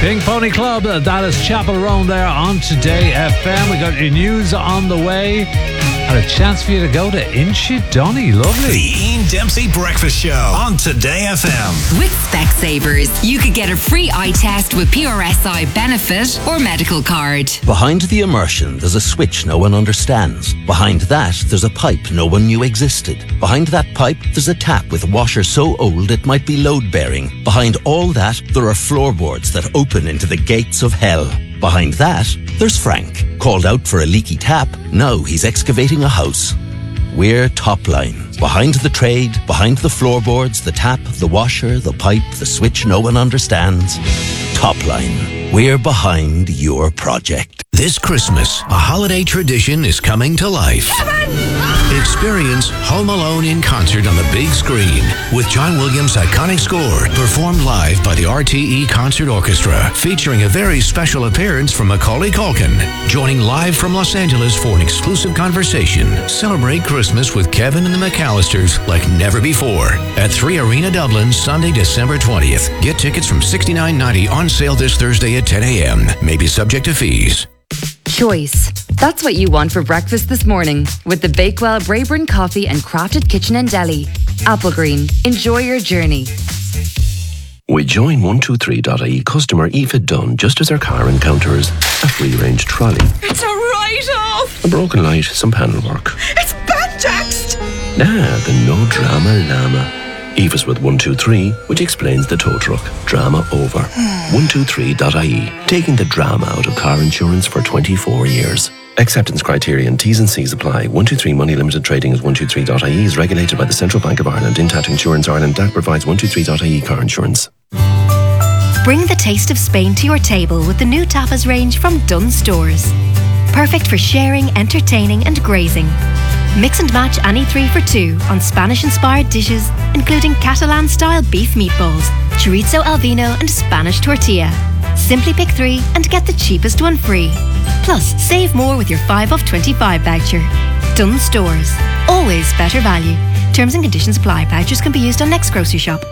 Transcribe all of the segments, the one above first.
Pink Pony Club, that is Chapel Roan there on Today FM. We got your news on the way and a chance for you to go to Inchydoney. Lovely. The Ian Dempsey Breakfast Show on Today FM. With Specsavers, you could get a free eye test with PRSI benefit or medical card. Behind the immersion, there's a switch no one understands. Behind that, there's a pipe no one knew existed. Behind that pipe, there's a tap with a washer so old it might be load-bearing. Behind all that, there are floorboards that open into the gates of hell. Behind that, there's Frank. Called out for a leaky tap, now he's excavating a house. We're Topline. Behind the trade, behind the floorboards, the tap, the washer, the pipe, the switch no one understands. Topline. We're behind your project. This Christmas, a holiday tradition is coming to life. Experience Home Alone in concert on the big screen with John Williams' iconic score performed live by the RTE Concert Orchestra, featuring a very special appearance from Macaulay Culkin. Joining live from Los Angeles for an exclusive conversation. Celebrate Christmas with Kevin and the McAllisters like never before at 3 Arena Dublin, Sunday, December 20th. Get tickets from $69.90 on sale this Thursday at 10 a.m. Maybe subject to fees. Choice. That's what you want for breakfast this morning with the Bakewell Braeburn Coffee and Crafted Kitchen and Deli. Applegreen. Enjoy your journey. We join 123.ie customer Aoife Dunn just as her car encounters a free-range trolley. It's a write-off! A broken light, some panel work. It's banjaxed! The no drama llama. Aoife's with 123, which explains the tow truck. Drama over. 123.ie, taking the drama out of car insurance for 24 years. Acceptance criteria and T's and C's apply. 123 Money Limited Trading as 123.ie is regulated by the Central Bank of Ireland. Intact Insurance Ireland DAC provides 123.ie car insurance. Bring the taste of Spain to your table with the new tapas range from Dunnes Stores. Perfect for sharing, entertaining and grazing. Mix and match any 3 for 2 on Spanish-inspired dishes, including Catalan-style beef meatballs, chorizo al vino and Spanish tortilla. Simply pick 3 and get the cheapest one free. Plus, save more with your 5 off 25 voucher. Dunnes Stores. Always better value. Terms and conditions apply. Vouchers can be used on next grocery shop.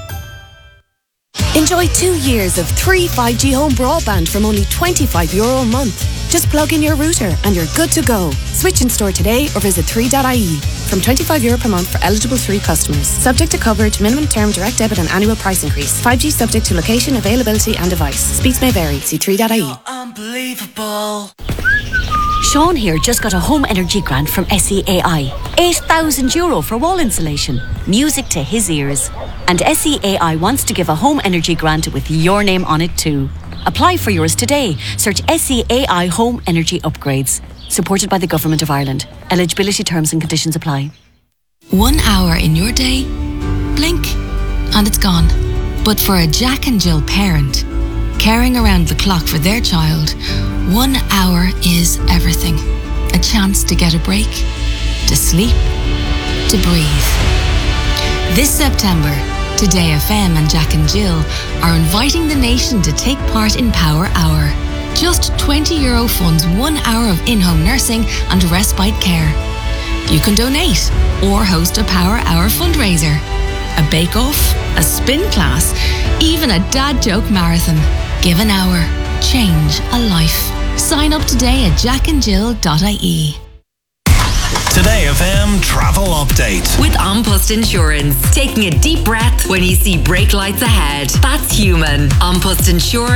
Enjoy 2 years of 3 5G home broadband from only €25 a month. Just plug in your router and you're good to go. Switch in store today or visit 3.ie. From €25 per month for eligible 3 customers. Subject to coverage, minimum term, direct debit and annual price increase. 5G subject to location, availability and device. Speeds may vary. See 3.ie. Unbelievable. Sean here just got a home energy grant from SEAI. €8,000 for wall insulation. Music to his ears. And SEAI wants to give a home energy grant with your name on it too. Apply for yours today. Search SEAI Home Energy Upgrades. Supported by the Government of Ireland. Eligibility terms and conditions apply. 1 hour in your day, blink, and it's gone. But for a Jack and Jill parent, caring around the clock for their child, 1 hour is everything. A chance to get a break, to sleep, to breathe. This September, Today FM and Jack and Jill are inviting the nation to take part in Power Hour. Just €20 funds 1 hour of in-home nursing and respite care. You can donate or host a Power Hour fundraiser, a bake-off, a spin class, even a dad joke marathon. Give an hour, change a life. Sign up today at jackandjill.ie. Today FM Travel Update. With An Post Insurance. Taking a deep breath when you see brake lights ahead. That's human. An Post Insurance.